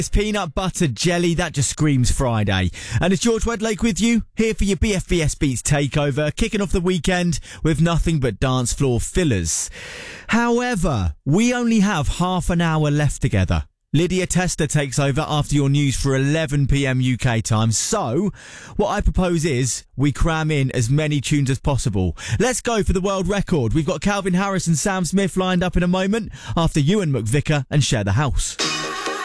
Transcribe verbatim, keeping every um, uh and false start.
It's peanut butter jelly, that just screams Friday. And it's George Wedlake with you, here for your B F B S Beats takeover, kicking off the weekend with nothing but dance floor fillers. However, we only have half an hour left together. Lydia Tester takes over after your news for eleven p.m. U K time. So, what I propose is we cram in as many tunes as possible. Let's go for the world record. We've got Calvin Harris and Sam Smith lined up in a moment after Ewan McVicker and Share the House.